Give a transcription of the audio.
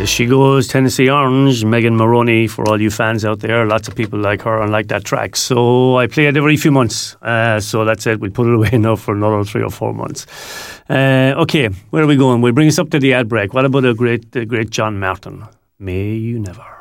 There she goes, Tennessee Orange, Megan Maroney, for all you fans out there. Lots of people like her and like that track. So I play it every few months. So that's it. We'll put it away now for another 3 or 4 months. Okay, where are we going? We'll bring us up to the ad break. What about the great John Martin? May you never.